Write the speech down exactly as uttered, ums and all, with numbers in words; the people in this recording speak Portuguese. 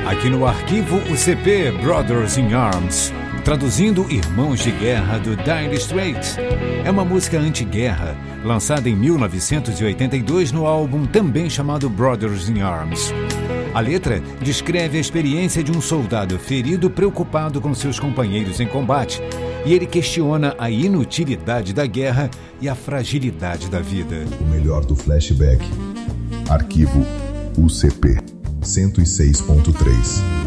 Aqui no Arquivo U C P, Brothers in Arms, traduzindo Irmãos de Guerra, do Dire Straits. É uma música anti-guerra, lançada em mil novecentos e oitenta e dois no álbum também chamado Brothers in Arms. A letra descreve a experiência de um soldado ferido preocupado com seus companheiros em combate, e ele questiona a inutilidade da guerra e a fragilidade da vida. O melhor do flashback. Arquivo U C P cento e seis ponto três.